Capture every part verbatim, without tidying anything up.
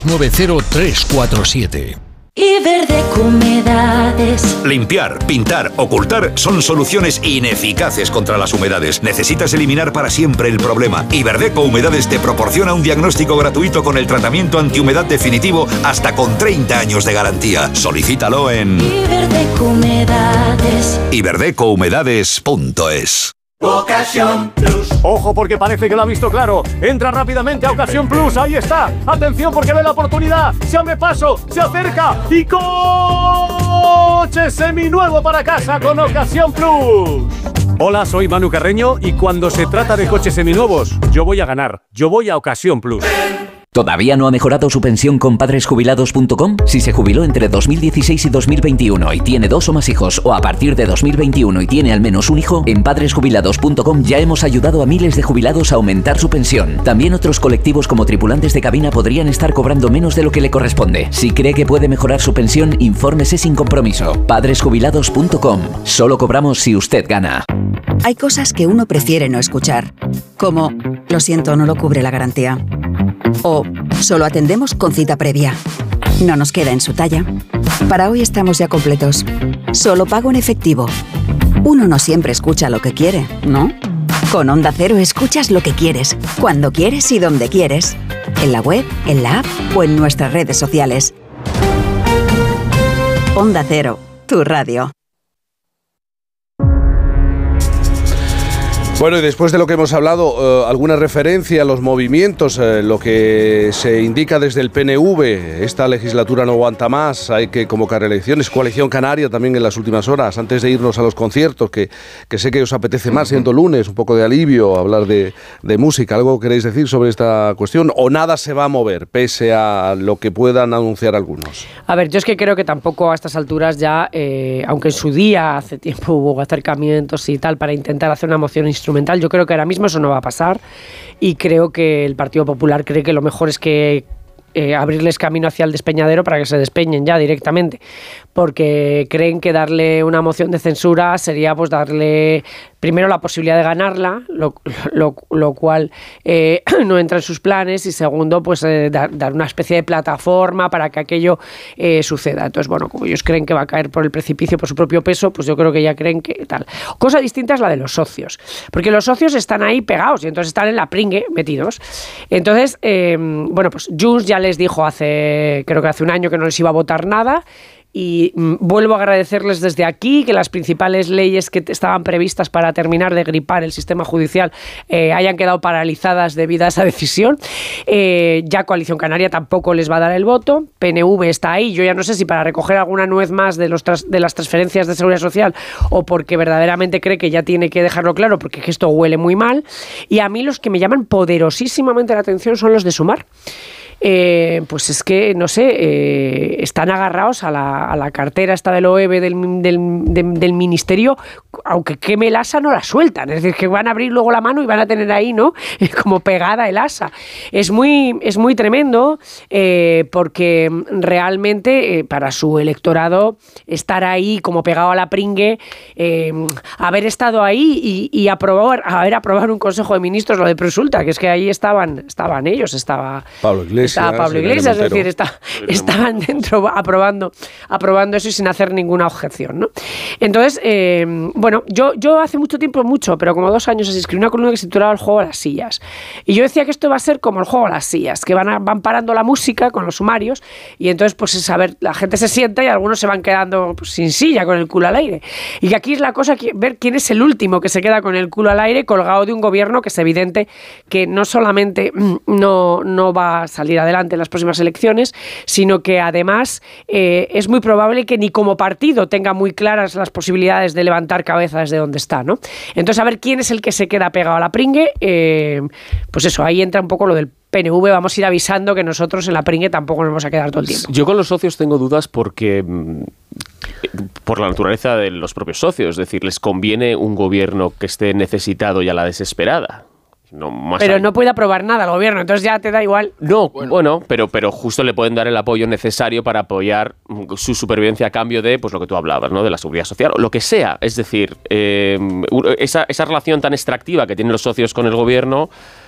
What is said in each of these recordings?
nueve cero tres cuatro siete. Iberdeco Humedades. Limpiar, pintar, ocultar son soluciones ineficaces contra las humedades. Necesitas eliminar para siempre el problema. Iberdeco Humedades te proporciona un diagnóstico gratuito con el tratamiento antihumedad definitivo hasta con treinta años de garantía. Solicítalo en Iberdeco Humedades. iberdeco humedades punto es. Ocasión Plus. Ojo, porque parece que lo ha visto claro. Entra rápidamente a Ocasión Plus. Ahí está. Atención, porque ve la oportunidad. Se abre paso, se acerca y coche seminuevo para casa con Ocasión Plus. Hola, soy Manu Carreño y cuando se trata de coches seminuevos, yo voy a ganar. Yo voy a Ocasión Plus. ¿Todavía no ha mejorado su pensión con padres jubilados punto com? Si se jubiló entre dos mil dieciséis y dos mil veintiuno y tiene dos o más hijos, o a partir de dos mil veintiuno y tiene al menos un hijo, en padres jubilados punto com ya hemos ayudado a miles de jubilados a aumentar su pensión. También otros colectivos como tripulantes de cabina podrían estar cobrando menos de lo que le corresponde. Si cree que puede mejorar su pensión, infórmese sin compromiso. padres jubilados punto com. Solo cobramos si usted gana. Hay cosas que uno prefiere no escuchar, como lo siento, no lo cubre la garantía. O solo atendemos con cita previa. No nos queda en su talla. Para hoy estamos ya completos. Solo pago en efectivo. Uno no siempre escucha lo que quiere, ¿no? Con Onda Cero escuchas lo que quieres, cuando quieres y donde quieres. En la web, en la app o en nuestras redes sociales. Onda Cero, tu radio. Bueno, y después de lo que hemos hablado, eh, alguna referencia a los movimientos, eh, lo que se indica desde el P N V, esta legislatura no aguanta más, hay que convocar elecciones, Coalición Canaria también en las últimas horas, antes de irnos a los conciertos, que, que sé que os apetece más siendo lunes, un poco de alivio, hablar de, de música. ¿Algo queréis decir sobre esta cuestión? ¿O nada se va a mover, pese a lo que puedan anunciar algunos? A ver, yo es que creo que tampoco a estas alturas ya, eh, aunque en su día, hace tiempo, hubo acercamientos y tal, para intentar hacer una moción instrumental, yo creo que ahora mismo eso no va a pasar y creo que el Partido Popular cree que lo mejor es que eh, abrirles camino hacia el despeñadero para que se despeñen ya directamente, porque creen que darle una moción de censura sería pues darle primero la posibilidad de ganarla, lo, lo, lo cual eh, no entra en sus planes, y segundo, pues eh, dar, dar una especie de plataforma para que aquello eh, suceda. Entonces, bueno, como ellos creen que va a caer por el precipicio por su propio peso, pues yo creo que ya creen que tal. Cosa distinta es la de los socios, porque los socios están ahí pegados y entonces están en la pringue metidos. Entonces, eh, bueno, pues Junts ya les dijo hace, creo que hace un año que no les iba a votar nada. Y mm, vuelvo a agradecerles desde aquí que las principales leyes que t- estaban previstas para terminar de gripar el sistema judicial eh, hayan quedado paralizadas debido a esa decisión. Eh, ya Coalición Canaria tampoco les va a dar el voto. P N V está ahí. Yo ya no sé si para recoger alguna nuez más de, los tras- de las transferencias de seguridad social o porque verdaderamente cree que ya tiene que dejarlo claro, porque esto huele muy mal. Y a mí los que me llaman poderosísimamente la atención son los de Sumar. Eh, pues es que, no sé, eh, están agarrados a la, a la cartera esta del O E B E del, del, del, del ministerio, aunque queme el asa no la sueltan, es decir, que van a abrir luego la mano y van a tener ahí, ¿no?, como pegada el asa. Es muy, es muy tremendo eh, porque realmente eh, para su electorado estar ahí como pegado a la pringue, eh, haber estado ahí y, y aprobar, haber aprobado un Consejo de Ministros lo de Prosulta, que es que ahí estaban, estaban ellos, estaba Pablo Iglesias. Estaba Pablo Iglesias, es decir, está, estaban dentro aprobando, aprobando eso y sin hacer ninguna objeción, ¿no? Entonces, eh, bueno, yo, yo hace mucho tiempo, mucho, pero como dos años, escribí una columna que se titulaba El juego de las sillas. Y yo decía que esto va a ser como el juego de las sillas, que van, a, van parando la música con los sumarios y entonces, pues, es a ver, la gente se sienta y algunos se van quedando pues, sin silla, con el culo al aire. Y que aquí es la cosa, que, ver quién es el último que se queda con el culo al aire colgado de un gobierno que es evidente que no solamente no, no va a salir adelante en las próximas elecciones, sino que además eh, es muy probable que ni como partido tenga muy claras las posibilidades de levantar cabeza desde donde está, ¿no? Entonces, a ver quién es el que se queda pegado a la pringue, eh, pues eso, ahí entra un poco lo del P N V. Vamos a ir avisando que nosotros en la pringue tampoco nos vamos a quedar todo el tiempo. Yo con los socios tengo dudas porque por la naturaleza de los propios socios, es decir, les conviene un gobierno que esté necesitado y a la desesperada. No, más pero allá. No puede aprobar nada el gobierno, entonces ya te da igual. No, bueno, bueno pero, pero justo le pueden dar el apoyo necesario para apoyar su supervivencia a cambio de, pues lo que tú hablabas, ¿no?, de la seguridad social, o lo que sea. Es decir, eh, esa, esa relación tan extractiva que tienen los socios con el gobierno,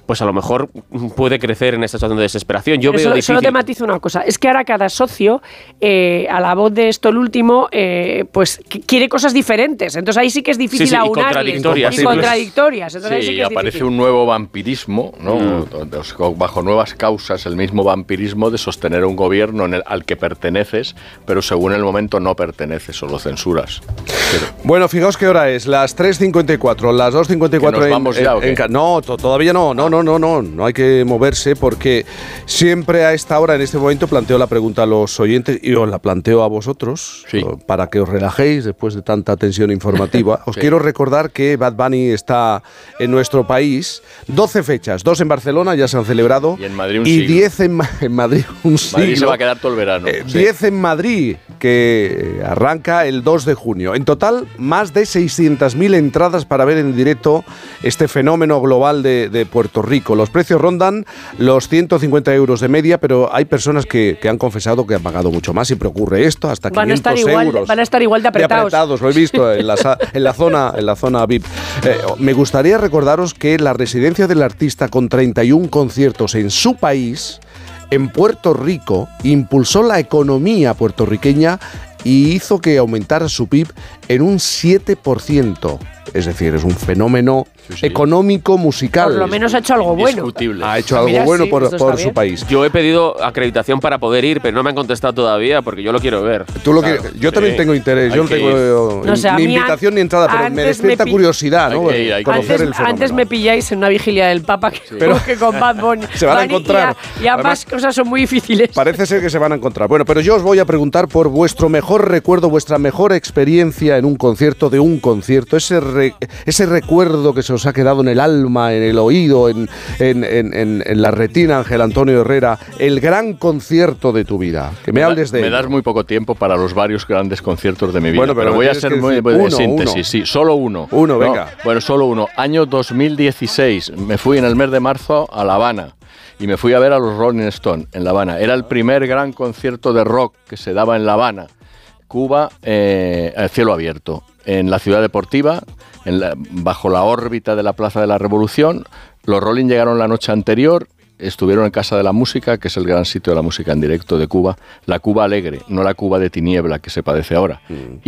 pues a lo mejor puede crecer en esta situación de desesperación. Yo Pero veo solo, difícil... solo te matizo una cosa, es que ahora cada socio, eh, a la voz de esto el último, eh, pues quiere cosas diferentes. Entonces ahí sí que es difícil Sí, sí, y aunarles. contradictorias. Y contradictorias. Sí, Entonces ahí sí que es aparece difícil. un nuevo vampirismo, ¿no? Mm. Bajo nuevas causas, el mismo vampirismo de sostener un gobierno en el, al que perteneces, pero según el momento no perteneces o lo censuras. Pero, Bueno, fijaos qué hora es, las tres cincuenta y cuatro, las dos cincuenta y cuatro. ¿Que nos vamos ya, o qué? en, no, to- todavía no, no, no, no, no, no hay que moverse porque siempre a esta hora, en este momento, planteo la pregunta a los oyentes y os la planteo a vosotros, Sí. para que os relajéis después de tanta tensión informativa. Os Sí. quiero recordar que Bad Bunny está en nuestro país, doce fechas, dos en Barcelona ya se han celebrado Y en Madrid un y siglo. diez en, Ma- en Madrid un siglo. Madrid se va a quedar todo el verano. Eh, sí. diez en Madrid, que eh, arranca el dos de junio. En total, más de seiscientas mil entradas para ver en directo este fenómeno global de, de Puerto Rico. Los precios rondan los ciento cincuenta euros de media, pero hay personas que, que han confesado que han pagado mucho más. Siempre ocurre esto, hasta Van a, quinientos estar igual, euros. van a estar igual de apretados. Lo he visto en la, sa- en la zona, en la zona V I P. Eh, me gustaría recordaros que la residencia del artista, con treinta y uno conciertos en su país, en Puerto Rico, impulsó la economía puertorriqueña y hizo que aumentara su P I B en un siete por ciento. Es decir, es un fenómeno Sí, sí. económico, musical. Por lo menos ha hecho algo bueno. Indiscutible. Ha hecho Ah, algo mira, bueno sí, por, eso está por bien. su país. Yo he pedido acreditación para poder ir, pero no me han contestado todavía porque yo lo quiero ver. Tú lo Claro, que, yo sí. también tengo interés. Hay Yo no que tengo No sé, a ni mí invitación an- ni entrada, pero me antes despierta me pi- curiosidad, ¿no? Hay que ir, hay que Conocer Antes, el fenómeno. antes me pilláis en una vigilia del Papa que, Pero- que con Bad Bunny. Se van a Bunny encontrar. Y, a- y ambas Además, cosas son muy difíciles. Parece ser que se van a encontrar. Bueno, pero yo os voy a preguntar por vuestro mejor recuerdo, vuestra mejor experiencia en un concierto, de un concierto, ese, re- ese recuerdo que se os ha quedado en el alma, en el oído, en, en, en, en- en la retina, Ángel Antonio Herrera, el gran concierto de tu vida. Que me, da- hables de Me ello. das muy poco tiempo para los varios grandes conciertos de mi vida. Bueno, pero pero voy a tienes ser que muy decir muy de uno, síntesis. uno. Sí, solo uno. Uno, ¿no? venga. Bueno, solo uno. Año dos mil dieciséis. Me fui en el mes de marzo a La Habana. Y me fui a ver a los Rolling Stones en La Habana. Era el primer gran concierto de rock que se daba en La Habana. Cuba, eh, al cielo abierto. En la ciudad deportiva, en la- bajo la órbita de la Plaza de la Revolución. Los Rolling llegaron la noche anterior. Estuvieron en Casa de la Música, que es el gran sitio de la música en directo de Cuba. La Cuba alegre, no la Cuba de tiniebla que se padece ahora.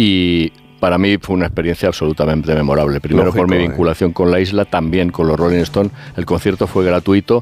Y para mí fue una experiencia absolutamente memorable. Primero Lógico, por mi eh. vinculación con la isla, también con los Rolling Stones. El concierto fue gratuito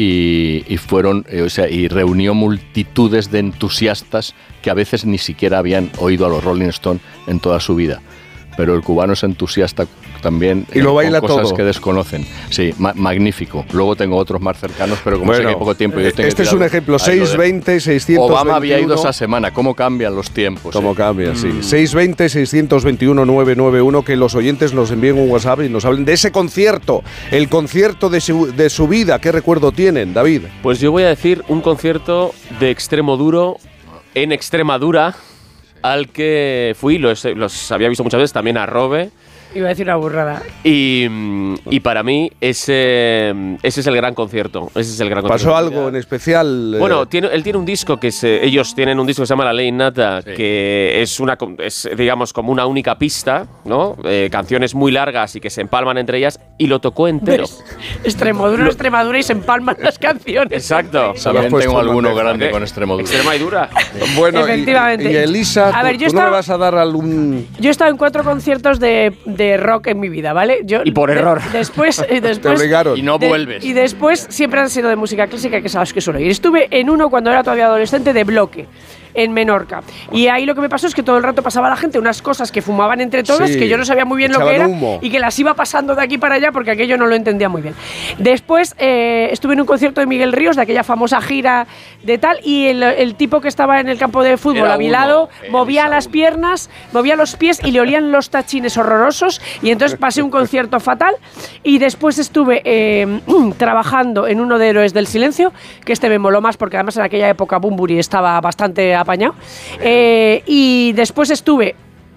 y, y fueron, eh, o sea, y reunió multitudes de entusiastas que a veces ni siquiera habían oído a los Rolling Stones en toda su vida. Pero el cubano es entusiasta también Y lo con baila cosas todo. que desconocen. Sí, ma- magnífico. Luego tengo otros más cercanos, pero como sé que hay poco tiempo... yo tengo que este es tirar- un ejemplo, ahí lo dejo. seiscientos veinte, seiscientos veintiuno. Obama había ido esa semana. ¿Cómo cambian los tiempos? ¿Cómo eh? cambia? Sí. seiscientos veinte, seiscientos veintiuno, novecientos noventa y uno, que los oyentes nos envíen un WhatsApp y nos hablen de ese concierto, el concierto de su, de su vida. ¿Qué recuerdo tienen, David? Pues yo voy a decir un concierto de extremo duro en Extremadura al que fui, los, los había visto muchas veces, también a Robe. Iba a decir una burrada. Y, y para mí ese, ese es el gran concierto. Ese es el gran concierto. ¿Pasó algo en especial? eh? Bueno, tiene, él tiene un disco que se, ellos tienen un disco que se llama La Ley Innata, Sí. que es una es, digamos como una única pista, ¿no? Eh, canciones muy largas y que se empalman entre ellas, y lo tocó entero. Extremadura, Extremadura y se empalman las canciones. Exacto. También puesto tengo en alguno bandeja, grande ¿Qué? con Extremadura. Extrema y dura. Bueno, y- Efectivamente. Y, Elisa, A ver, ¿tú, yo tú no estaba- me vas a dar algún... Yo he estado en cuatro conciertos de, de rock en mi vida, ¿vale? Yo, Y por de- error. después, y Te después obligaron. Y no de- vuelves. Y después siempre han sido de música clásica, que sabes que suelo ir. Estuve en uno cuando era todavía adolescente de Bloque, en Menorca. Y ahí lo que me pasó es que todo el rato pasaba la gente unas cosas que fumaban entre todos, Sí, que yo no sabía muy bien lo que echaban era, humo. y que las iba pasando de aquí para allá porque aquello no lo entendía muy bien. Después eh, estuve en un concierto de Miguel Ríos, de aquella famosa gira de tal, y el, el tipo que estaba en el campo de fútbol Era a mi uno, lado eh, movía las Saúl. piernas, movía los pies y le olían los tachines horrorosos, y entonces pasé un concierto fatal. Y después estuve eh, trabajando en uno de Héroes del Silencio, que este me moló más porque además en aquella época Bunbury estaba bastante apañado. Eh, y después estuve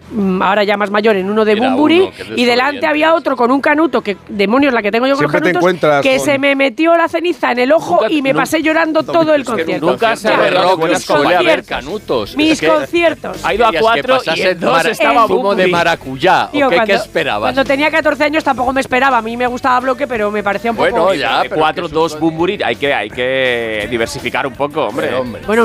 ahora ya más mayor, en uno de Era Bunbury, uno que es y delante había otro con un canuto, que demonios la que tengo yo con Siempre te los canutos, encuentras que con- se me metió la ceniza en el ojo Nunca- y me nunca- pasé llorando todo el concierto. nunca se Ya, ha de hablado de rock, buenas mis suele haber conciertos. canutos. Mis Es que- conciertos. Ha ido a Querías que cuatro y pasase en dos mara- estaba zumo de Bunbury. maracuyá. Tío, ¿O qué, cuando, qué esperabas? Cuando tenía catorce años tampoco me esperaba. A mí me gustaba Bloque, pero me parecía un Bueno, poco... ya, De pero cuatro, que dos eso- Bunbury, hay que, hay que diversificar un poco, hombre. Hombre, hombre. Bueno,